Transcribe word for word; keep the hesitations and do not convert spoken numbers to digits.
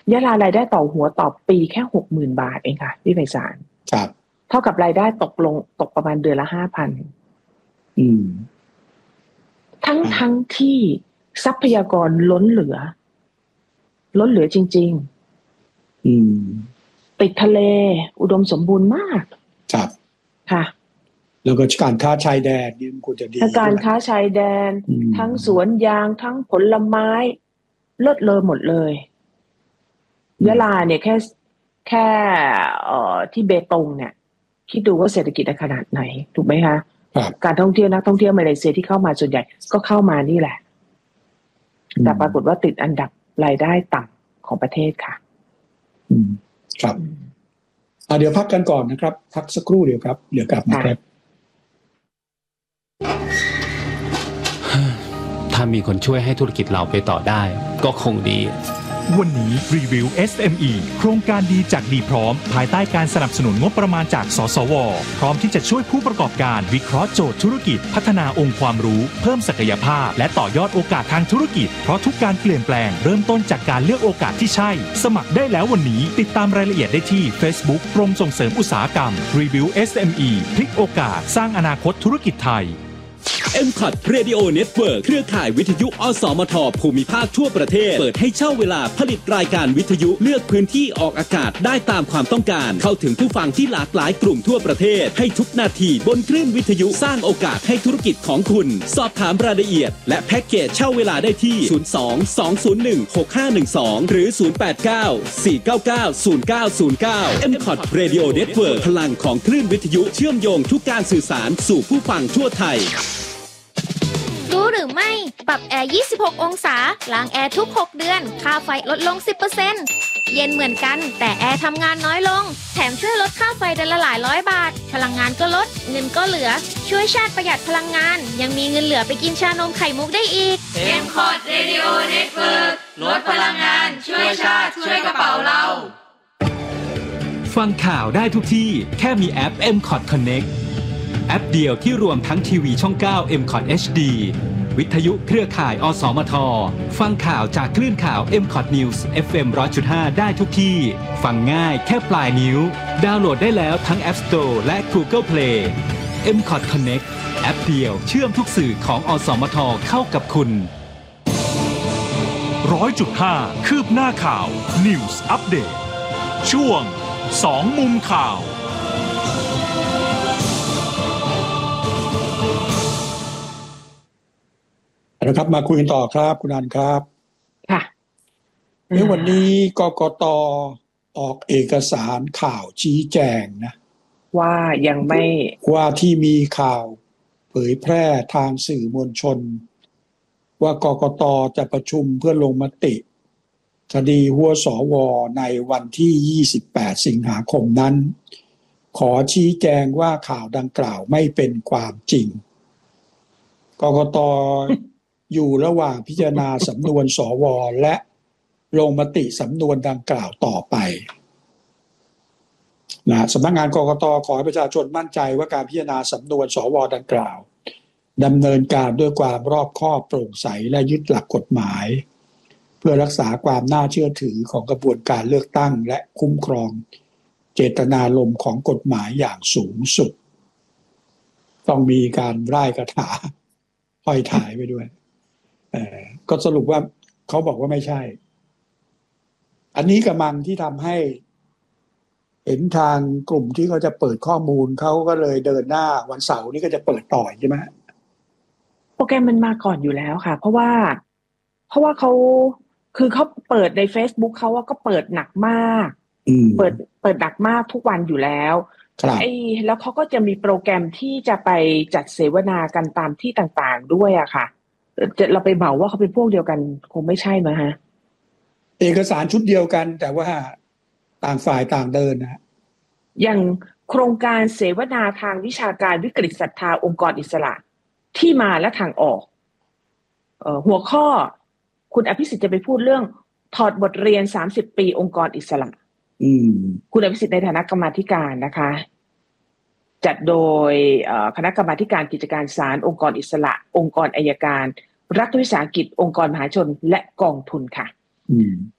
ยะลารายได้ต่อหัวต่อปีแค่ หกหมื่น บาทเองค่ะพี่ไพศาลครับเท่ากับรายได้ตกลงตกประมาณเดือนละ ห้าพันอืมทั้งทั้งที่ทรัพยากรล้นเหลือล้นเหลือจริงๆอืมติดทะเลอุดมสมบูรณ์มากครับค่ะแล้วก็การค้าชายแดนนี่มันควรจะดีการค้าชายแดนทั้งสวนยางทั้งผลไม้เลิศเลอหมดเลยยะลาเนี่ยแค่แค่เอ่อที่เบตงเนี่ยคิดดูว่าเศรษฐกิจขนาดไหนถูกไหมคะการท่องเที่ยวนักท่องเที่ยวมาเลเซียที่เข้ามาส่วนใหญ่ก็เข้ามานี่แหละแต่ปรากฏว่าติดอันดับรายได้ต่ำของประเทศค่ะอืมครับอ่าเดี๋ยวพักกันก่อนนะครับพักสักครู่เดียวครับเดี๋ยวกลับมาครับถ้ามีคนช่วยให้ธุรกิจเราไปต่อได้ก็คงดีวันนี้รีวิว เอส เอ็ม อี โครงการดีจากดีพร้อมภายใต้การสนับสนุนงบประมาณจากสสวพร้อมที่จะช่วยผู้ประกอบการวิเคราะห์โจทย์ธุรกิจพัฒนาองค์ความรู้เพิ่มศักยภาพและต่อยอดโอกาสทางธุรกิจเพราะทุกการเปลี่ยนแปลงเริ่มต้นจากการเลือกโอกาสที่ใช่สมัครได้แล้ววันนี้ติดตามรายละเอียดได้ที่ Facebook กรมส่งเสริมอุตสาหกรรมรีวิว เอส เอ็ม อี พลิกโอกาสสร้างอนาคตธุรกิจไทยเอ็ม ซี โอ ที Radio Network เครือข่ายวิทยุอสมทภูมิภาคทั่วประเทศเปิดให้เช่าเวลาผลิตรายการวิทยุเลือกพื้นที่ออกอากาศได้ตามความต้องการเข้าถึงผู้ฟังที่หลากหลายกลุ่มทั่วประเทศให้ทุกนาทีบนคลื่นวิทยุสร้างโอกาสให้ธุรกิจของคุณสอบถามรายละเอียดและแพ็กเกจเช่าเวลาได้ที่ศูนย์ สอง สอง ศูนย์ หนึ่ง หก ห้า หนึ่ง สองหรือศูนย์ แปด เก้า สี่ เก้า เก้า ศูนย์ เก้า ศูนย์ เก้า เอ็ม ซี โอ ที Radio Network พลังของคลื่นวิทยุเชื่อมโยงทุกการสื่อสารสู่ผู้ฟังทั่วไทยรู้หรือไม่ปรับแอร์ยี่สิบหกองศาล้างแอร์ทุกหกเดือนค่าไฟลดลง สิบเปอร์เซ็นต์ เย็นเหมือนกันแต่แอร์ทำงานน้อยลงแถมช่วยลดค่าไฟเดือนละหลายร้อยบาทพลังงานก็ลดเงินก็เหลือช่วยชาติประหยัดพลังงานยังมีเงินเหลือไปกินชานมไข่มุกได้อีกเอ็ม ซี โอ ที Radio Network ลดพลังงานช่วยชาติช่วยกระเป๋าเราฟังข่าวได้ทุกที่แค่มีแอป เอ็ม ซี โอ ที Connect แอปเดียวที่รวมทั้งทีวีช่องเก้า เอ็ม ซี โอ ที เอช ดี วิทยุเครือข่ายอสมทฟังข่าวจากคลื่นข่าว เอ็ม ซี โอ ที News เอฟ เอ็ม หนึ่งร้อยจุดห้า ได้ทุกที่ฟังง่ายแค่ปลายนิ้วดาวน์โหลดได้แล้วทั้ง App Store และ Google Play เอ็ม ซี โอ ที Connect แอปเดียวเชื่อมทุกสื่อของอสมทเข้ากับคุณ หนึ่งร้อยจุดห้า คืบหน้าข่าว News Update ช่วงสองมุมข่าวนะครับมาคุยกันต่อครับคุณอันครับค่ะในวันนี้กกต.ออกเอกสารข่าวชี้แจงนะว่ายังไม่ว่าที่มีข่าวเผยแพร่ทางสื่อมวลชนว่ากกต.จะประชุมเพื่อลงมติคดีหัวสว.ในวันที่ยี่สิบแปดสิงหาคมนั้นขอชี้แจงว่าข่าวดังกล่าวไม่เป็นความจริงกกต.อยู่ระหว่างพิจารณาสำนวนสว.และลงมติสำนวนดังกล่าวต่อไปนะสำนักงานกกต.ขอให้ประชาชนมั่นใจว่าการพิจารณาสำนวนสว.ดังกล่าวดำเนินการด้วยความรอบคอบโปร่งใสและยึดหลักกฎหมายเพื่อรักษาความน่าเชื่อถือของกระบวนการเลือกตั้งและคุ้มครองเจตนารมณ์ของกฎหมายอย่างสูงสุดต้องมีการร่ายคาถาห้อยถ่ายไปด้วยเอ่อก็สรุปว่าเขาบอกว่าไม่ใช่อันนี้กำลังที่ทำให้เห็นทางกลุ่มที่เขาจะเปิดข้อมูลเขาก็เลยเดินหน้าวันเสาร์นี้ก็จะเปิดต่อใช่ไหมโปรแกรมมันมาก่อนอยู่แล้วค่ะเพราะว่าเพราะว่าเขาคือเขาเปิดใน Facebook เขาว่าก็เปิดหนักมากเปิดเปิดหนักมากทุกวันอยู่แล้วไอ้แล้วเขาก็จะมีโปรแกรมที่จะไปจัดเสวนากันตามที่ต่างๆด้วยอะค่ะเราไปเบาว่าเขาเป็นพวกเดียวกันคงไม่ใช่มั้ยฮะเอกสารชุดเดียวกันแต่ว่าต่างฝ่ายต่างเดินนะอย่างโครงการเสวนาทางวิชาการวิกฤตศรัทธาองค์กรอิสระที่มาและทางออกเอ่อหัวข้อคุณอภิสิทธิ์จะไปพูดเรื่องถอดบทเรียนสามสิบปีองค์กรอิสระอืมคุณอภิสิทธิ์ในฐานะกรรมาธิการนะคะจัดโดยคณะกรรมาธิการกิจการศาลองค์กรอิสระองค์กรอัยการรัฐวิสาหกิจองค์กรมหาชนและกองทุนค่ะ